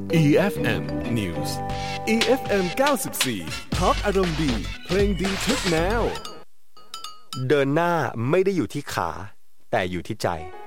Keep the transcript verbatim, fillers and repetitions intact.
อี เอฟ เอ็ม News อี เอฟ เอ็ม เก้าสิบสี่ Talk อารมณ์ดีเพลงดีทุกแนวเดินหน้าไม่ได้อยู่ที่ขาแต่อยู่ที่ใจ